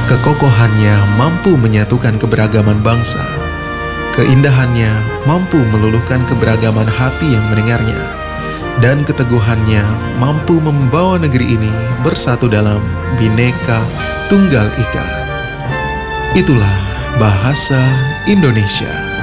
Kekokohannya mampu menyatukan keberagaman bangsa. Keindahannya mampu meluluhkan keberagaman hati yang mendengarnya. Dan keteguhannya mampu membawa negeri ini bersatu dalam Bhinneka Tunggal Ika. Itulah bahasa Indonesia.